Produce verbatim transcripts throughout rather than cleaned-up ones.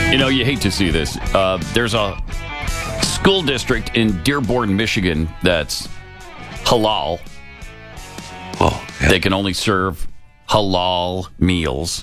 You know, you hate to see this. Uh, there's a school district in Dearborn, Michigan that's halal. Oh, yeah. They can only serve halal meals.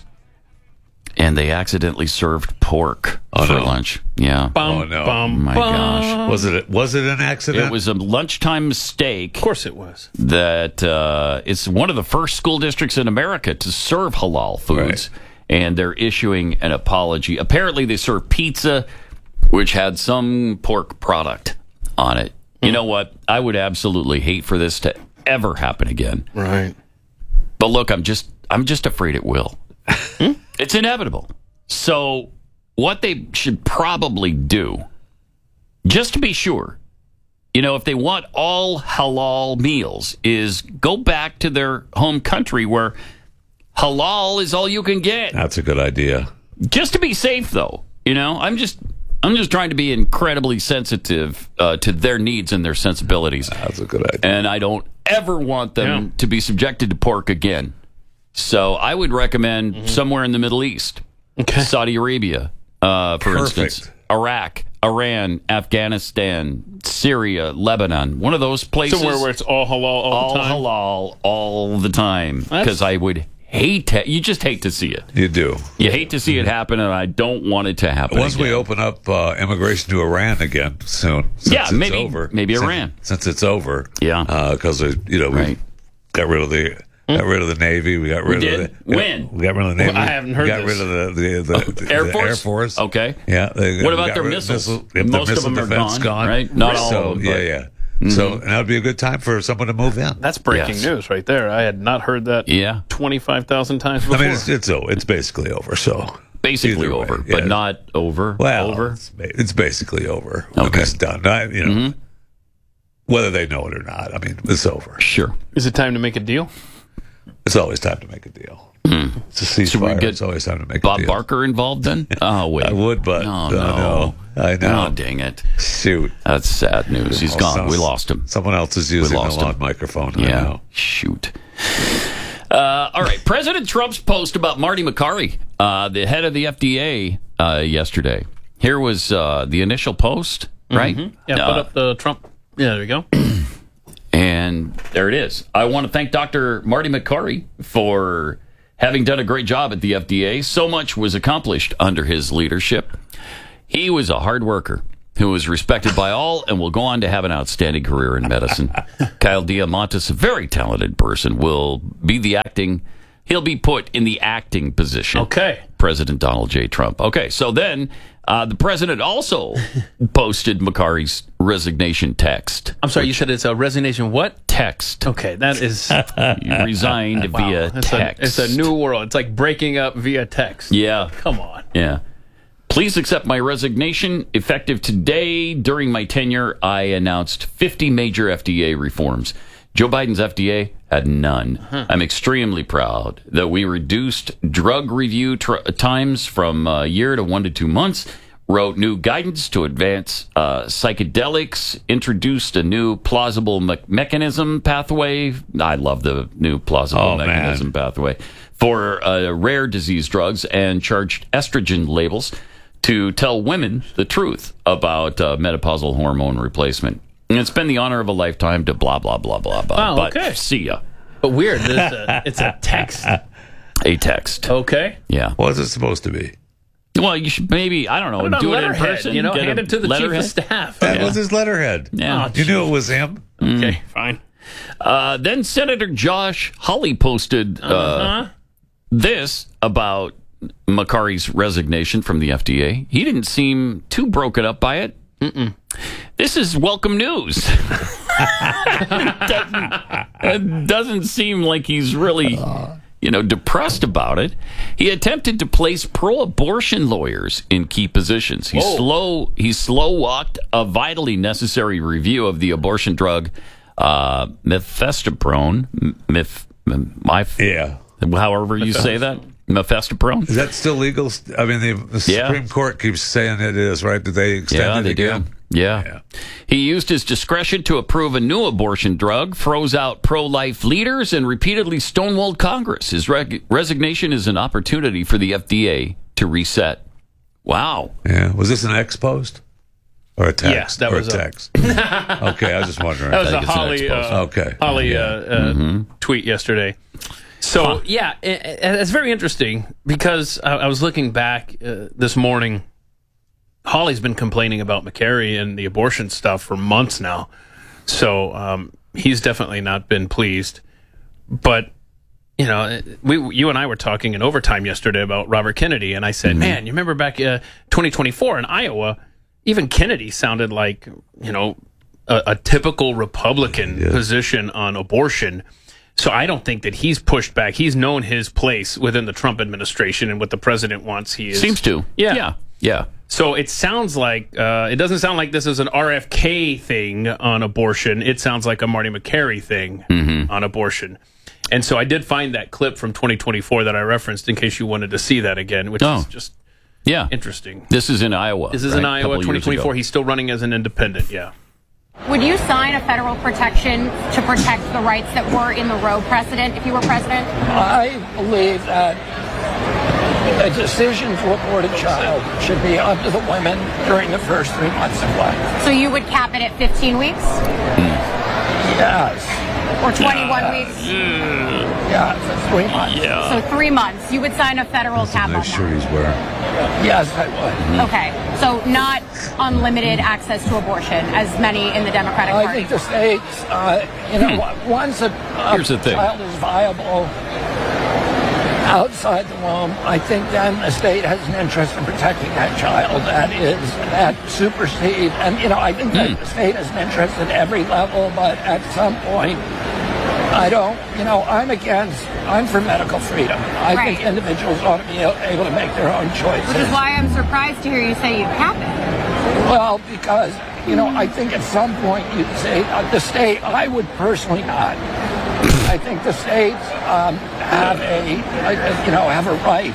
And they accidentally served pork Oh, for no. lunch. Yeah. Bum, Oh, no. bum, My bum. gosh. Was it was it an accident? It was a lunchtime mistake. Of course it was. That uh, it's one of the first school districts in America to serve halal foods, Right. and they're issuing an apology. Apparently, they serve pizza, which had some pork product on it. You know what? I would absolutely hate for this to ever happen again. Right. But look, I'm just I'm just afraid it will. It's inevitable. So what they should probably do, just to be sure, you know, if they want all halal meals, is go back to their home country where halal is all you can get. That's a good idea. Just to be safe, though, you know, I'm just I'm just trying to be incredibly sensitive uh, to their needs and their sensibilities. That's a good idea. And I don't ever want them Yeah. to be subjected to pork again. So I would recommend Mm-hmm. somewhere in the Middle East, Okay. Saudi Arabia, uh, for Perfect. instance, Iraq, Iran, Afghanistan, Syria, Lebanon, one of those places. Somewhere where it's all halal all, all the time. halal all the time, because I would hate to, you just hate to see it. You do. You hate to see it happen, and I don't want it to happen. Once we again. open up uh, immigration to Iran again soon, since Yeah, it's maybe- over, maybe since, Iran. since it's over, Yeah. because you know we Right. got rid of the got rid of the Navy, we got rid did? of the When? we got rid of the Navy. Well, I haven't heard we got this. rid of the the, the, the Air the Force? Air Force. Okay. Yeah. they- What we about got their rid of missiles? missile- if the Most of missile them are defense gone, right? Not all so, of them, yeah, but- yeah. So and that would be a good time for someone to move in. That's breaking Yes. news right there. I had not heard that Yeah. twenty-five thousand times before. I mean, it's it's, o- it's basically over. So Basically either way, over, yeah. but not over. Well, over. It's, ba- it's basically over when Okay. it's done. I, you know, Mm-hmm. whether they know it or not. I mean, it's over. Sure. Is it time to make a deal? It's always time to make a deal. It's a ceasefire. Should we get it's always time to make Bob a deal. Barker involved then? Oh, wait. I would, but Oh, uh, no. no. I know. Oh, dang it. Shoot. That's sad news. He's Oh, gone. some- We lost him. Someone else is using the lost lawn him. microphone. I Yeah. know. Shoot. Uh, all right. President Trump's post about Marty McCarty, uh, the head of the F D A, uh, yesterday. Here was uh, the initial post, right? Yeah, Uh, put up the Trump. Yeah, there we go. And there it is. I want to thank Doctor Marty McCarty for having done a great job at the F D A. So much was accomplished under his leadership. He was a hard worker who was respected by all and will go on to have an outstanding career in medicine. Kyle Diamantis, a very talented person, will be the acting. He'll be put in the acting position. Okay. President Donald J. Trump. Okay, so then uh, the president also posted McCarty's resignation text. I'm sorry, you said it's a resignation what? Text. Okay, that is He resigned wow. via It's a, text. it's a new world. It's like breaking up via text. Yeah, Come on. yeah. Please accept my resignation. Effective today, during my tenure, I announced fifty major F D A reforms. Joe Biden's F D A had none. I'm extremely proud that we reduced drug review tr- times from a year to one to two months, wrote new guidance to advance uh, psychedelics, introduced a new plausible me- mechanism pathway. I love the new plausible Oh, man. mechanism pathway for uh, rare disease drugs, and charged estrogen labels to tell women the truth about uh, menopausal hormone replacement. And it's been the honor of a lifetime to blah, blah, blah, blah, blah. Wow, but okay. see ya. But weird. This, uh, it's a text. A text. Okay. Yeah. What's it supposed to be? Well, you should maybe, I don't know, Put it do on it in letterhead, person. You know, get hand a it to the chief letterhead. of staff. That was his letterhead. Yeah. You knew it was him. Okay, fine. Uh, then Senator Josh Hawley posted uh, Uh-huh. this about McCarty's resignation from the F D A. He didn't seem too broken up by it. Mm-mm. This is welcome news. doesn't, it doesn't seem like he's really, you know, depressed about it. He attempted to place pro-abortion lawyers in key positions. He Whoa. slow he slow walked a vitally necessary review of the abortion drug uh, mifestoprone. Mif, my, Yeah. however you say that, mifestoprone. Is that still legal? I mean, the, the Yeah. Supreme Court keeps saying it is, right? Did they extend Yeah, it they again? do. Yeah. Yeah. He used his discretion to approve a new abortion drug, froze out pro-life leaders, and repeatedly stonewalled Congress. His reg- resignation is an opportunity for the F D A to reset. Wow. Yeah. Was this an ex post? Or a text? Yes, that or was a a- text. Okay, I was just wondering. That was I a think it's an Holly, ex-post. uh, Okay. Holly Yeah. uh, uh, Mm-hmm. tweet yesterday. So, yeah, it, it- it's very interesting because I, I was looking back uh, this morning. Holly's been complaining about McCary and the abortion stuff for months now. So um, he's definitely not been pleased. But, you know, we, you and I were talking in overtime yesterday about Robert Kennedy, and I said, Mm-hmm. man, you remember back uh, twenty twenty-four in Iowa, even Kennedy sounded like, you know, a, a typical Republican Yeah. position on abortion. So I don't think that he's pushed back. He's known his place within the Trump administration and what the president wants. He is. Seems to. Yeah. Yeah. Yeah. So it sounds like, uh, it doesn't sound like this is an R F K thing on abortion. It sounds like a Marty McCary thing Mm-hmm. on abortion. And so I did find that clip from twenty twenty-four that I referenced in case you wanted to see that again, which Oh. is just Yeah. interesting. This is in Iowa. This is right? in A Iowa, couple years twenty twenty-four. ago. He's still running as an independent, yeah. Would you sign a federal protection to protect the rights that were in the Roe precedent if you were president? I believe that a decision to abort a child should be up to the women during the first three months of life. So you would cap it at fifteen weeks Yes. or twenty-one weeks? Yeah, for three months. So three months. You would sign a federal That's a cap on nice shirt that. he's wearing. Yes, I would. Okay. So not unlimited access to abortion as many in the Democratic I Party. think the states, uh, you know, once a, a Here's the thing. child is viable outside the womb, I think then the state has an interest in protecting that child. That is, that supersede, and you know, I think that the state has an interest at every level, but at some point, I don't, you know, I'm against, I'm for medical freedom. I Right. think individuals ought to be able to make their own choices. Which is why I'm surprised to hear you say you'd cap it. Well, because, you know, I think at some point you'd say, uh, the state, I would personally not. I think the states um, have a, uh, you know, have a right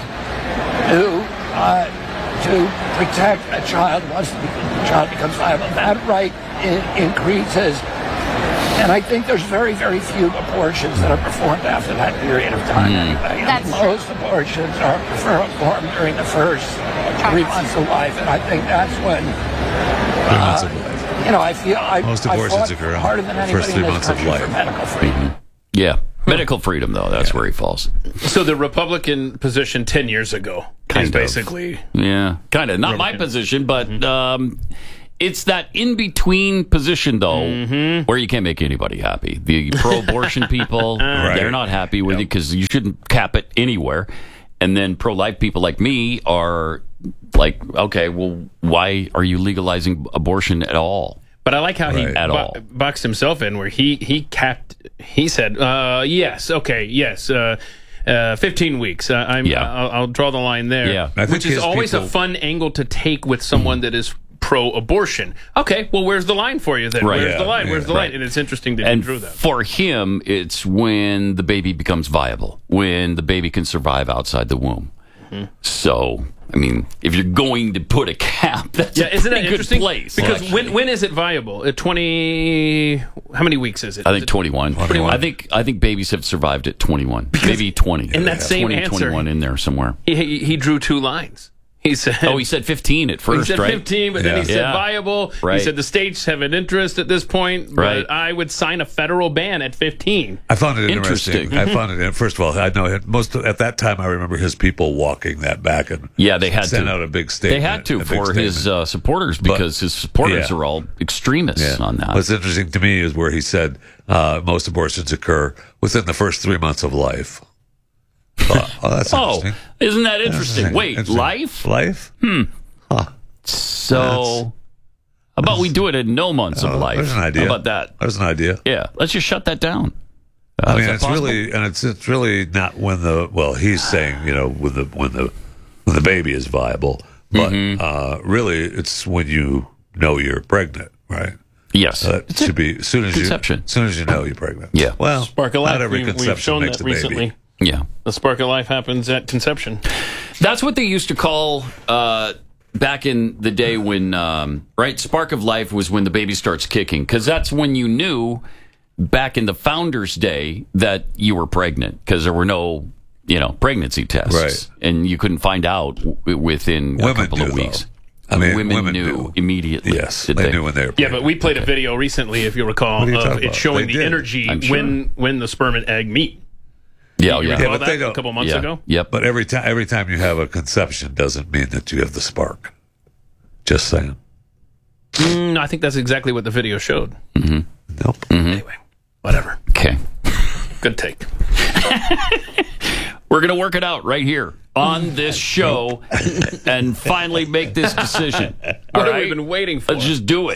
to uh, to protect a child once the child becomes viable. That right i- increases. And I think there's very, very few abortions that are performed after that period of time anyway. That's And true. most abortions are performed during the first three months of life. And I think that's when Three months of life. you know, I feel I, Most I abortions fought occur in harder than the anybody first three in this months of country for life. medical freedom. Yeah. Medical freedom, though. That's where he falls. So the Republican position ten years ago Kind is of. basically Yeah. Kind of. Not my Republican. position, but um, it's that in between position, though, where you can't make anybody happy. The pro abortion people, they're not happy with you because you shouldn't cap it anywhere. And then pro life people like me are like, okay, well, why are you legalizing abortion at all? But I like how he Right. At bo- all. boxed himself in, where he he capped. He said, uh, "Yes, okay, yes, uh, uh, fifteen weeks. Uh, I'm, Yeah. I'll, I'll draw the line there." Yeah. I think which is his always people- a fun angle to take with someone that is pro-abortion. Okay, well, where's the line for you then? Right. Where's Yeah, the line? Where's yeah, the line? right. And it's interesting that And he drew that. for him, it's when the baby becomes viable, when the baby can survive outside the womb. So, I mean, if you're going to put a cap, that's Yeah, a isn't that pretty good interesting? place. Because actually. when when is it viable? At twenty, how many weeks is it? I Is think it- twenty-one. twenty-one. I think I think babies have survived at twenty-one, maybe twenty. in that same twenty, answer- twenty-one in there somewhere. He, he he drew two lines. He said, Oh, he said fifteen at He first, said right? fifteen, but then he Yeah. said Yeah. viable. Right. He said the states have an interest at this point, but Right. I would sign a federal ban at fifteen. I found it interesting. Interesting. I found it. First of all, I know it- most of, at that time. I remember his people walking that back and Yeah, they had sent to. out a big They statement. had to a big for his statement. uh, supporters because his supporters yeah. are all extremists on that. What's interesting to me is where he said uh, most abortions occur within the first three months of life. Oh, oh, that's Oh, interesting. isn't that interesting? Interesting. Wait, Interesting. life? Life? So, how about we do it in no months of Oh, life? There's an idea. How about that? There's an idea. Yeah, let's just shut that down. Uh, I is mean, that it's possible? really, and it's it's really not when the well, he's saying you know when the when the when the baby is viable, but Mm-hmm. uh, really it's when you know you're pregnant, right? Yes. Uh, it should be as soon as conception. you as soon as you know you're pregnant. Yeah. Well, Spark of life. not every we, conception we've shown makes that a baby. recently. Yeah. The spark of life happens at conception. That's what they used to call uh, back in the day when, um, right? Spark of life was when the baby starts kicking, because that's when you knew back in the founder's day that you were pregnant, because there were no you know, pregnancy tests, Right. and you couldn't find out w- within a Women couple knew, of weeks. though. I mean, women, women knew, knew. immediately. Yes, did they, knew when they were Yeah, pregnant. but we played a video recently, if you recall, What are you of talking it about? showing They the did. energy I'm sure. when when the sperm and egg meet. Yeah, oh, You yeah. recall Yeah, but that they a don't- couple months yeah. ago? Yep. But every time every time you have a conception doesn't mean that you have the spark. Just saying. Mm, I think that's exactly what the video showed. Nope. Anyway, whatever. Okay. Good take. We're going to work it out right here on this show and finally make this decision. All What have right? we been waiting for? Let's just do it.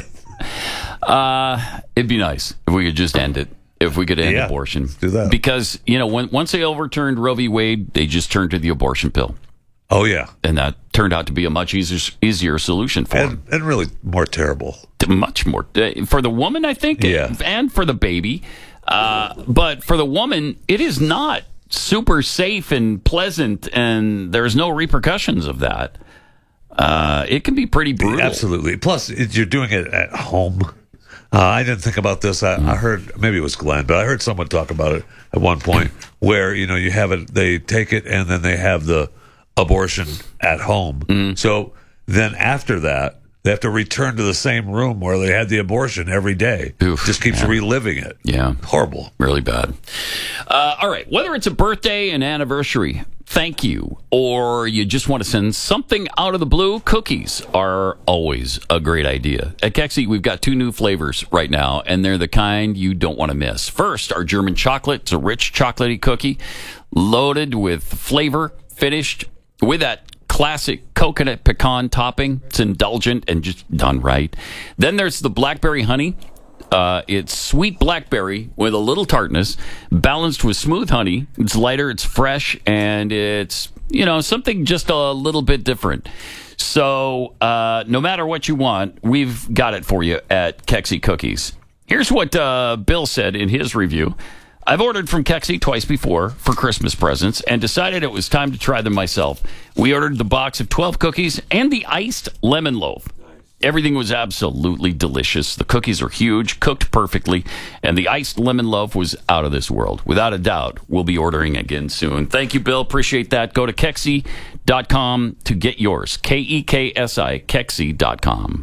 Uh, it'd be nice if we could just end it. If we could end Yeah, abortion. let's do that. Because, you know, when, once they overturned Roe v. Wade, they just turned to the abortion pill. Oh yeah, And that turned out to be a much easier, easier solution for them. and and really more terrible. Much more. uh, For the woman, I think, Yeah. and for the baby. Uh, but for the woman, it is not super safe and pleasant, and there's no repercussions of that. Uh, it can be pretty brutal. Absolutely. Plus, it, you're doing it at home. Uh, I didn't think about this. I, I heard maybe it was Glenn, but I heard someone talk about it at one point where you know you have it. They take it and then they have the abortion at home. Mm-hmm. So then after that, they have to return to the same room where they had the abortion every day. Oof, Just keeps yeah. reliving it. Yeah. Horrible. Really bad. Uh, all right. Whether it's a birthday, an anniversary, thank you, or you just want to send something out of the blue, cookies are always a great idea. At Kexi, we've got two new flavors right now, and they're the kind you don't want to miss. First, our German chocolate. It's a rich chocolatey cookie loaded with flavor, finished with that classic coconut pecan topping. It's indulgent and just done right. Then there's the blackberry honey. Uh, it's sweet blackberry with a little tartness, balanced with smooth honey. It's lighter, it's fresh, and it's, you know, something just a little bit different. So uh, no matter what you want, we've got it for you at Kexi Cookies. Here's what uh, Bill said in his review. I've ordered from Kexi twice before for Christmas presents and decided it was time to try them myself. We ordered the box of twelve cookies and the iced lemon loaf. Everything was absolutely delicious. The cookies are huge, cooked perfectly, and the iced lemon loaf was out of this world. Without a doubt, we'll be ordering again soon. Thank you, Bill. Appreciate that. Go to Kexi dot com to get yours. K E K S I, Kexi dot com.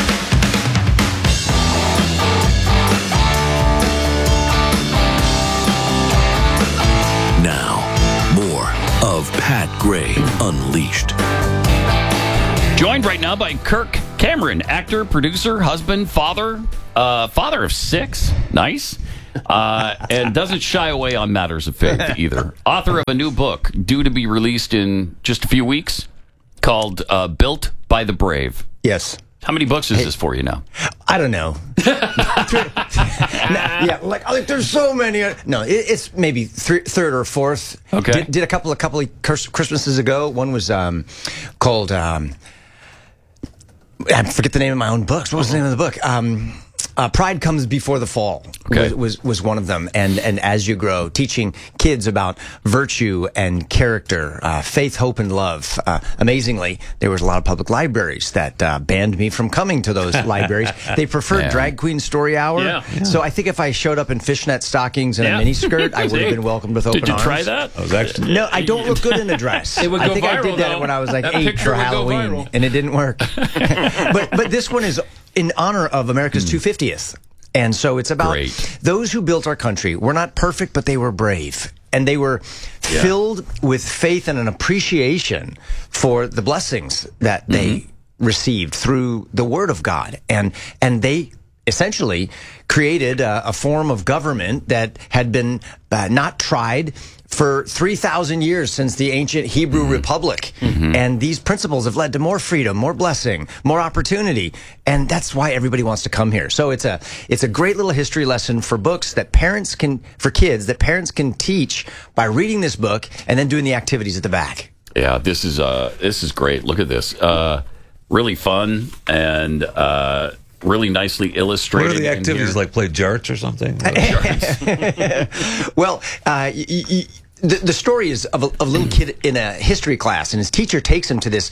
Now, more of Pat Gray Unleashed. Joined right now by Kirk Cameron, actor, producer, husband, father, uh, father of six. Nice. Uh, and doesn't shy away on matters of faith either. Author of a new book due to be released in just a few weeks called uh, Built by the Brave. Yes. How many books is this for you now? I don't know. yeah, like, like there's so many. uh, No, it, it's maybe three, third or fourth. Okay. Did, did a couple of couple of Chris- Christmases ago. One was um, called. Um, I forget the name of my own books. What was the name of the book? Um, uh, Pride Comes Before the Fall Okay. was, was was one of them. And and as you grow, teaching kids about virtue and character, uh, faith, hope, and love. Uh, amazingly, there was a lot of public libraries that uh, banned me from coming to those libraries. They preferred Yeah. Drag Queen Story Hour. Yeah. So I think if I showed up in fishnet stockings and Yeah. a miniskirt, I would have See? been welcomed with open Did you arms. try that? I was actually No, I don't look good in a dress. It would I go think I viral, did that though. when I was like That eight picture for would go Halloween, viral. and it didn't work. but but this one is in honor of America's two hundred fiftieth. And so it's about Great. those who built our country. We're not perfect, but they were brave. And they were filled with faith and an appreciation for the blessings that they received through the Word of God. And and they essentially created a, a form of government that had been uh, not tried for three thousand years since the ancient Hebrew Republic. And these principles have led to more freedom, more blessing, more opportunity. And that's why everybody wants to come here. So it's a it's a great little history lesson for books that parents can, for kids, that parents can teach by reading this book and then doing the activities at the back. Yeah, this is uh, this is great. Look at this. Uh, really fun and uh, really nicely illustrated. What are the in activities here. like? Play jarts or something? Well, uh, y- y- y- the, the story is of a, of a little kid in a history class, and his teacher takes him to this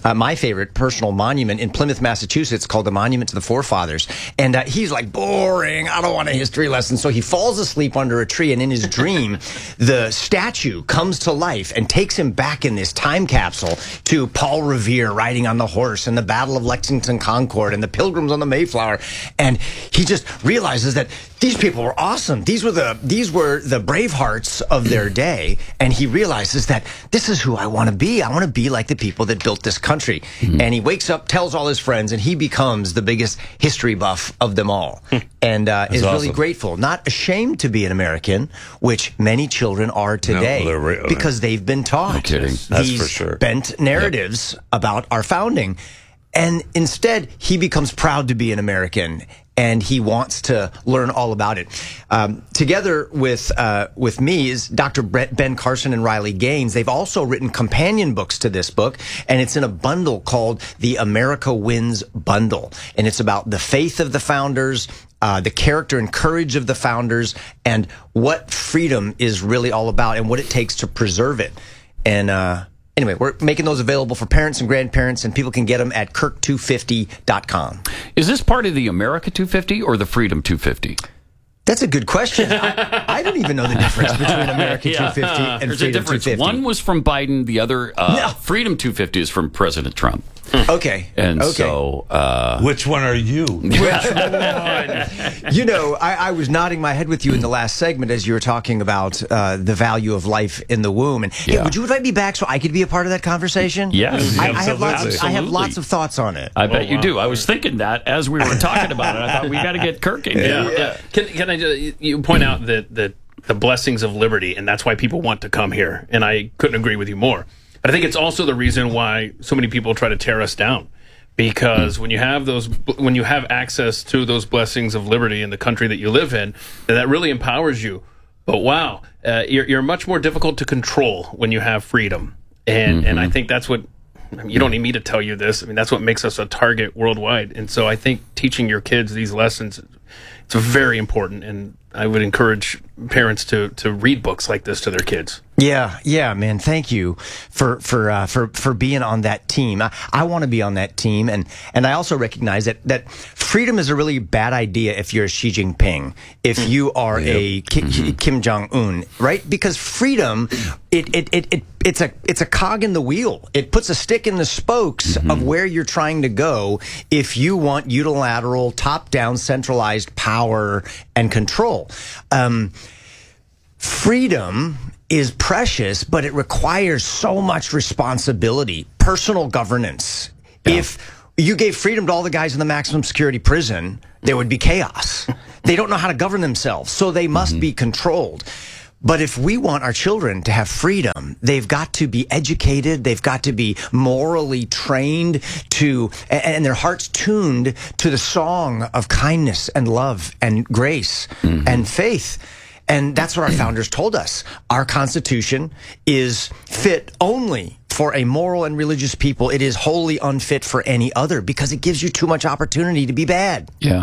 uh, my favorite personal monument in Plymouth, Massachusetts, called the Monument to the Forefathers. And uh, he's like, boring, I don't want a history lesson. So he falls asleep under a tree, and in his dream, the statue comes to life and takes him back in this time capsule to Paul Revere riding on the horse and the Battle of Lexington Concord and the Pilgrims on the Mayflower. And he just realizes that these people were awesome. These were the these were the Bravehearts of their day. And he realizes that this is who I want to be. I want to be like the people that built this country. Mm-hmm. And he wakes up, tells all his friends, and he becomes the biggest history buff of them all. And uh, is awesome. really grateful, not ashamed to be an American, which many children are today, No, ra- because they've been taught No kidding. That's these for sure. bent narratives yep. about our founding. And instead, he becomes proud to be an American, and he wants to learn all about it. Um, together with uh, with me is Doctor Brett, Ben Carson and Riley Gaines. They've also written companion books to this book, and it's in a bundle called the America Wins Bundle. And it's about the faith of the founders, uh, the character and courage of the founders, and what freedom is really all about and what it takes to preserve it. And uh Anyway, we're making those available for parents and grandparents, and people can get them at kirk two fifty dot com. Is this part of the America two fifty or the Freedom two fifty? That's a good question. I, I don't even know the difference between America Yeah. two fifty and There's Freedom a difference. two fifty. One was from Biden. The other, uh, No. Freedom two fifty, is from President Trump. Okay. And okay. so, uh, Which one are you? You know, I, I was nodding my head with you in the last segment as you were talking about uh, the value of life in the womb. And hey, Yeah. would you invite me back so I could be a part of that conversation? Yes. I, I have lots. Of, I have Absolutely. lots of thoughts on it. I bet Oh, you wow. do. I was thinking that as we were talking about it. I thought we got to get Kirk in. Yeah. here. yeah. Can, can I just, you point out that, that the blessings of liberty, and that's why people want to come here. And I couldn't agree with you more. But I think it's also the reason why so many people try to tear us down. Because when you have those, when you have access to those blessings of liberty in the country that you live in, then that really empowers you. But wow, uh, you're, you're much more difficult to control when you have freedom. And Mm-hmm. and I think that's what, I mean, you don't need me to tell you this. I mean, that's what makes us a target worldwide. And so I think teaching your kids these lessons, it's very important. And I would encourage parents to to read books like this to their kids. Yeah, yeah, man. Thank you for for uh, for for being on that team. I, I want to be on that team, and and I also recognize that that freedom is a really bad idea if you're Xi Jinping, if you are a Ki, Mm-hmm. Kim Jong Un, right? Because freedom, it it, it it it's a it's a cog in the wheel. It puts a stick in the spokes Mm-hmm. of where you're trying to go if you want unilateral, top-down, centralized power and control. Um, freedom is precious, but it requires so much responsibility, personal governance. If you gave freedom to all the guys in the maximum security prison, there would be chaos. They don't know how to govern themselves, so they must mm-hmm. be controlled. But if we want our children to have freedom, they've got to be educated, they've got to be morally trained to, and their hearts tuned to the song of kindness and love and grace mm-hmm. and faith. And that's what our founders told us. Our Constitution is fit only for a moral and religious people. It is wholly unfit for any other because it gives you too much opportunity to be bad. Yeah.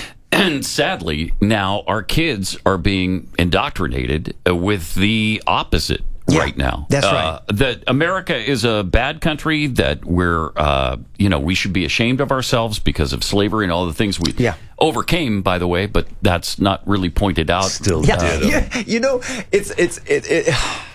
And sadly, now our kids are being indoctrinated with the opposite Yeah, right now. that's uh, right. That America is a bad country, that we're, uh, you know, we should be ashamed of ourselves because of slavery and all the things we Yeah. overcame, by the way, but that's not really pointed out. Still Yeah, did 'em. yeah, you know, it's it's it, it.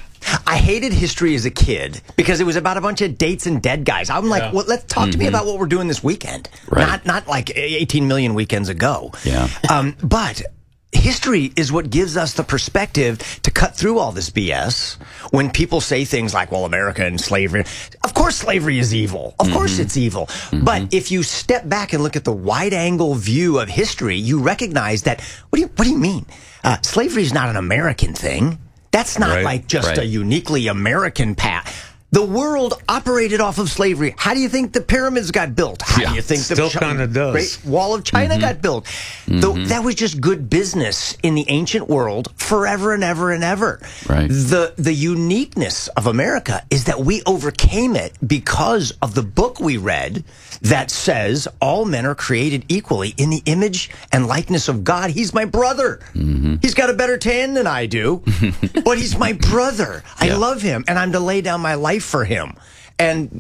I hated history as a kid because it was about a bunch of dates and dead guys. I'm like, Yeah. well, let's talk to me about what we're doing this weekend, Right. not not like eighteen million weekends ago. Yeah. Um, but history is what gives us the perspective to cut through all this B S. When people say things like, well, America and slavery, of course slavery is evil. Of course it's evil. But if you step back and look at the wide angle view of history, you recognize that, what do you, what do you mean? Uh, slavery is not an American thing. That's not Right, like just right. a uniquely American path. The world operated off of slavery. How do you think the pyramids got built? How Yeah, do you think still the kinda does. Great Wall of China got built? Though that was just good business in the ancient world forever and ever and ever. Right. The the uniqueness of America is that we overcame it because of the book we read that says all men are created equally in the image and likeness of God. He's my brother. He's got a better tan than I do, but he's my brother. I Yeah. love him, and I'm to lay down my life for him. And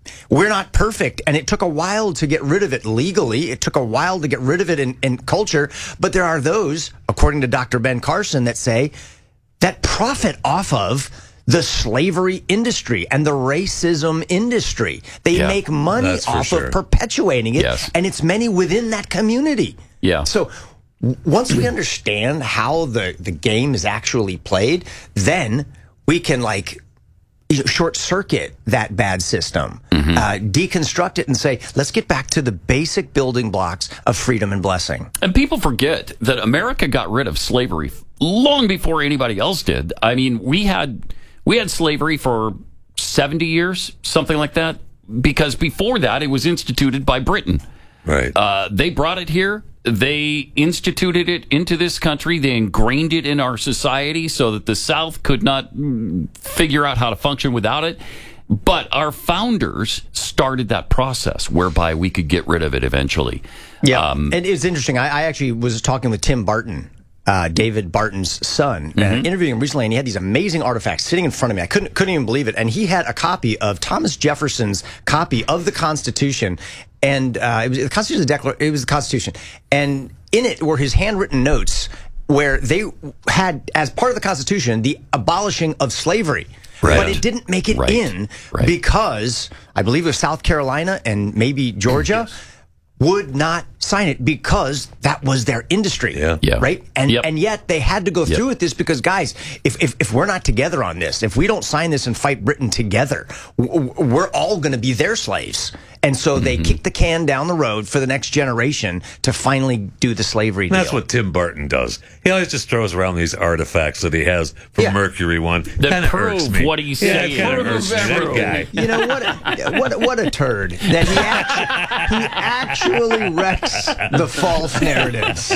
we're not perfect, and it took a while to get rid of it legally. It took a while to get rid of it in, in culture. But there are those, according to Doctor Ben Carson, that say that profit off of the slavery industry and the racism industry. They Yeah, make money that's for off sure. of perpetuating it, Yes. and it's many within that community. Yeah. So w- once we understand how the, the game is actually played, then we can, like, you know, short circuit that bad system, Mm-hmm. uh, deconstruct it, and say, let's get back to the basic building blocks of freedom and blessing. And people forget that America got rid of slavery long before anybody else did. I mean, we had we had slavery for seventy years, something like that, because before that it was instituted by Britain. Right. Uh, they brought it here. They instituted it into this country. They ingrained it in our society so that the South could not mm, figure out how to function without it. But our founders started that process whereby we could get rid of it eventually. Yeah, Um, and it's interesting. I, I actually was talking with Tim Barton, uh, David Barton's son, uh, interviewing him recently, and he had these amazing artifacts sitting in front of me. I couldn't couldn't even believe it. And he had a copy of Thomas Jefferson's copy of the Constitution, and uh, it was the Constitution. The Declar- it was the Constitution, and in it were his handwritten notes where they had, as part of the Constitution, the abolishing of slavery. Right. But it didn't make it Right. in Right. because I believe it was South Carolina and maybe Georgia would not sign it because that was their industry. Yeah. Yeah. Right? And Yep. and yet they had to go Yep. through with this because, guys, if, if, if we're not together on this, if we don't sign this and fight Britain together, w- w- we're all going to be their slaves. And so they Mm-hmm. kick the can down the road for the next generation to finally do the slavery deal. That's what Tim Burton does. He always just throws around these artifacts that he has from Yeah. Mercury One. That Kinda prove irks me. what he's yeah, saying. it kind of Prove irks me. That true. guy. You know what? A, what what a turd that he actually, he actually wrecks the false narratives.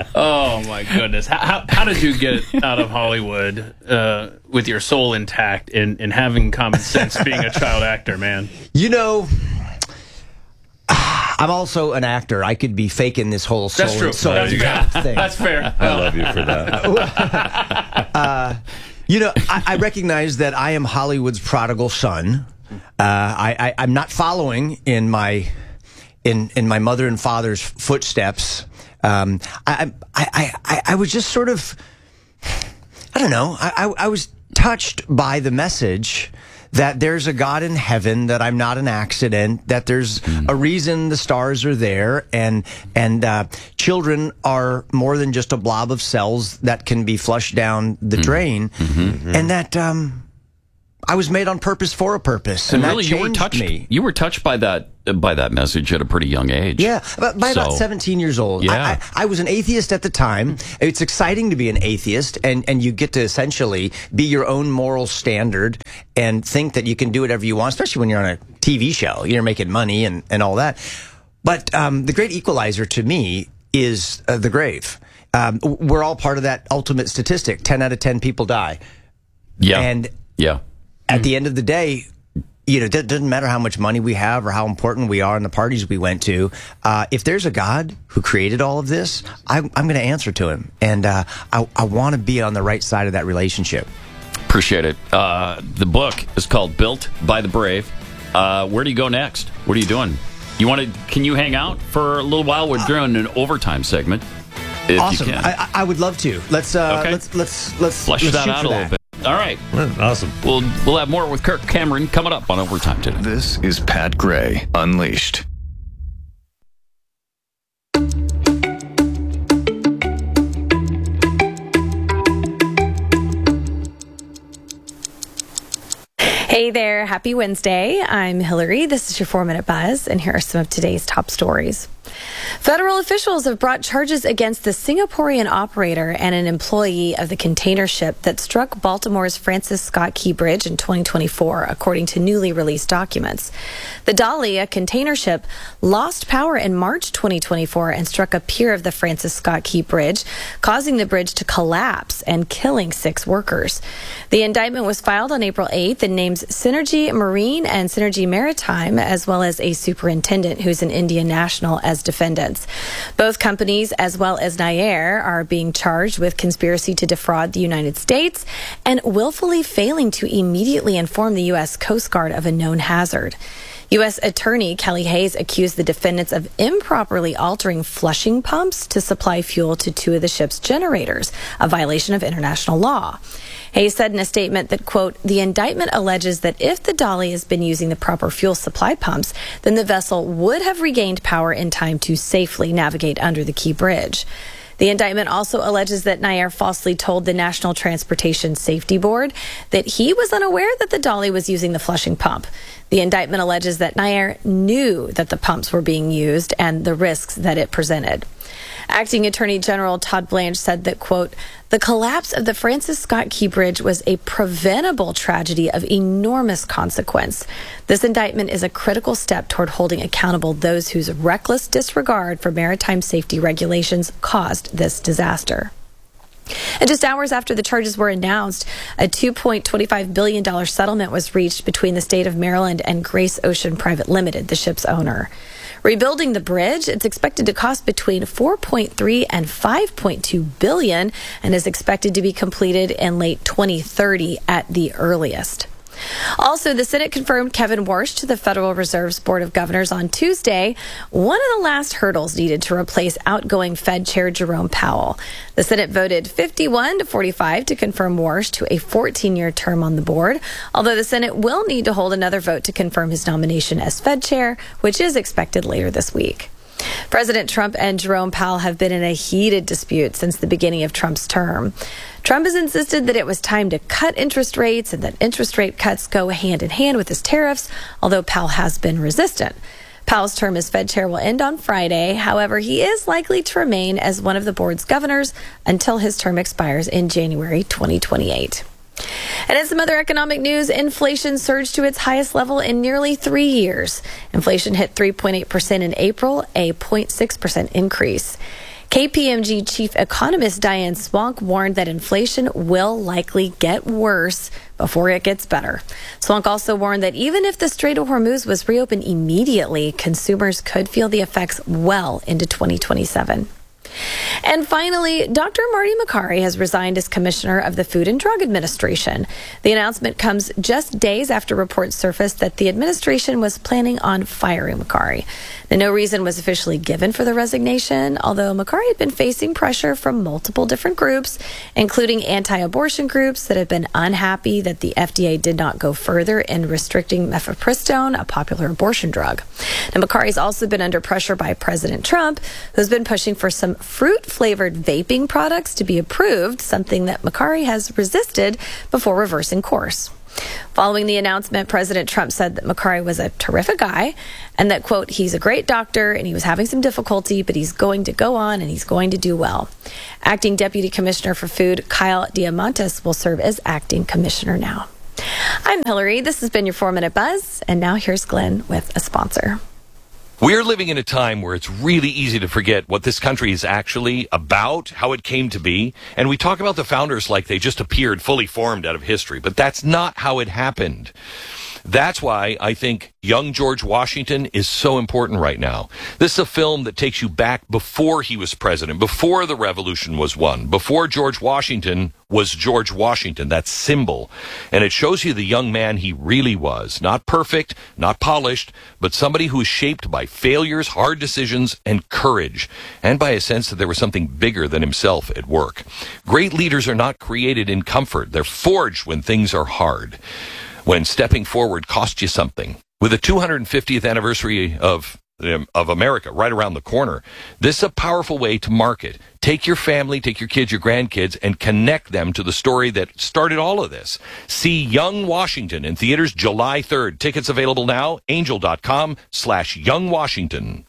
Oh my goodness! How, how, how did you get out of Hollywood uh, with your soul intact and, and having common sense, being a child actor, man? You know, I'm also an actor. I could be faking this whole soul, That's true. soul That's intact fair. thing. That's fair. I love you for that. You know, I, I recognize that I am Hollywood's prodigal son. Uh, I, I, I'm not following in my in in my mother and father's footsteps. Um, I, I, I, I was just sort of, I don't know. I, I, I was touched by the message that there's a God in heaven, that I'm not an accident, that there's a reason the stars are there, and and uh, children are more than just a blob of cells that can be flushed down the drain, and that um, I was made on purpose for a purpose, and, And that really, you were changed touched. me. You were touched by that by that message at a pretty young age. Yeah, but by about So- seventeen years old. Yeah. I, I, I was an atheist at the time. It's exciting to be an atheist, and, and you get to essentially be your own moral standard and think that you can do whatever you want, especially when you're on a T V show. You're making money and, and all that. But um, the great equalizer to me is uh, the grave. Um, we're all part of that ultimate statistic. ten out of ten people die. Yeah. And yeah. at the end of the day, you know, it doesn't matter how much money we have or how important we are in the parties we went to. Uh, if there's a God who created all of this, I'm, I'm going to answer to him. And uh, I, I want to be on the right side of that relationship. Appreciate it. Uh, the book is called Built by the Brave. Uh, where do you go next? What are you doing? You want to? Can you hang out for a little while? We're doing an overtime segment. If Awesome. You can. I, I I would love to. Let's uh, Okay. let's let's let's Flesh let's that shoot out for a little bit. All right. Awesome. We'll we'll have more with Kirk Cameron coming up on Overtime today. This is Pat Gray Unleashed. Hey there, happy Wednesday. I'm Hillary. This is your four minute buzz, and here are some of today's top stories. Federal officials have brought charges against the Singaporean operator and an employee of the container ship that struck Baltimore's Francis Scott Key Bridge in twenty twenty-four, according to newly released documents. The Dolly, a container ship, lost power in March twenty twenty-four and struck a pier of the Francis Scott Key Bridge, causing the bridge to collapse and killing six workers. The indictment was filed on April eighth and names Synergy Marine and Synergy Maritime, as well as a superintendent who's an Indian national, as defendants. Both companies, as well as Nair, are being charged with conspiracy to defraud the United States and willfully failing to immediately inform the U S Coast Guard of a known hazard. U S. Attorney Kelly Hayes accused the defendants of improperly altering flushing pumps to supply fuel to two of the ship's generators, a violation of international law. Hayes said in a statement that, quote, the indictment alleges that if the Dolly has been using the proper fuel supply pumps, then the vessel would have regained power in time to safely navigate under the Key Bridge. The indictment also alleges that Nair falsely told the National Transportation Safety Board that he was unaware that the Dolly was using the flushing pump. The indictment alleges that Nair knew that the pumps were being used and the risks that it presented. Acting Attorney General Todd Blanche said that, quote, the collapse of the Francis Scott Key Bridge was a preventable tragedy of enormous consequence. This indictment is a critical step toward holding accountable those whose reckless disregard for maritime safety regulations caused this disaster. And just hours after the charges were announced, a two point two five billion dollars settlement was reached between the state of Maryland and Grace Ocean Private Limited, the ship's owner. Rebuilding the bridge, it's expected to cost between four point three and five point two billion dollars and is expected to be completed in late twenty thirty at the earliest. Also, the Senate confirmed Kevin Warsh to the Federal Reserve's Board of Governors on Tuesday, one of the last hurdles needed to replace outgoing Fed Chair Jerome Powell. The Senate voted fifty-one to forty-five to confirm Warsh to a fourteen-year term on the board, although the Senate will need to hold another vote to confirm his nomination as Fed Chair, which is expected later this week. President Trump and Jerome Powell have been in a heated dispute since the beginning of Trump's term. Trump has insisted that it was time to cut interest rates and that interest rate cuts go hand in hand with his tariffs, although Powell has been resistant. Powell's term as Fed Chair will end on Friday. However, he is likely to remain as one of the board's governors until his term expires in January twenty twenty-eight. And in some other economic news, inflation surged to its highest level in nearly three years. Inflation hit three point eight percent in April, a zero point six percent increase. K P M G chief economist Diane Swonk warned that inflation will likely get worse before it gets better. Swonk also warned that even if the Strait of Hormuz was reopened immediately, consumers could feel the effects well into twenty twenty-seven. And finally, Doctor Marty Makary has resigned as commissioner of the Food and Drug Administration. The announcement comes just days after reports surfaced that the administration was planning on firing Makary. Now, no reason was officially given for the resignation, although Makary had been facing pressure from multiple different groups, including anti-abortion groups that have been unhappy that the F D A did not go further in restricting mifepristone, a popular abortion drug. Now, Makary's also been under pressure by President Trump, who's been pushing for some fruit-flavored vaping products to be approved, something that Makary has resisted before reversing course. Following the announcement, President Trump said that Makary was a terrific guy and that, quote, he's a great doctor and he was having some difficulty, but he's going to go on and he's going to do well. Acting Deputy Commissioner for Food, Kyle Diamantis, will serve as acting commissioner now. I'm Hillary. This has been your four-minute buzz, and now here's Glenn with a sponsor. We're living in a time where it's really easy to forget what this country is actually about, how it came to be. And we talk about the founders like they just appeared fully formed out of history, but that's not how it happened. That's why I think young George Washington is so important right now. This is a film that takes you back before he was president, before the revolution was won, before George Washington was George Washington, that symbol. And it shows you the young man he really was. Not perfect, not polished, but somebody who was shaped by failures, hard decisions, and courage, and by a sense that there was something bigger than himself at work. Great leaders are not created in comfort. They're forged when things are hard, when stepping forward costs you something. With the two hundred fiftieth anniversary of um, of America right around the corner, this is a powerful way to market. Take your family, take your kids, your grandkids, and connect them to the story that started all of this. See Young Washington in theaters July third. Tickets available now, angel.com slash Young Washington.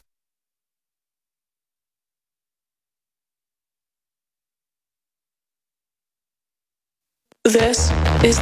This is